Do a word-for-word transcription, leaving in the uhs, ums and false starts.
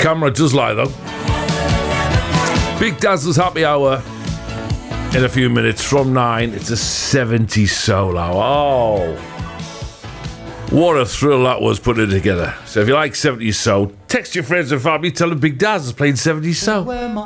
camera does lie, though. Big Dazzler's Happy Hour in a few minutes from nine. It's a seventies soul hour. Oh, what a thrill that was putting it together. So if you like seventies soul, text your friends and family, tell them Big Dazzler's playing seventies soul.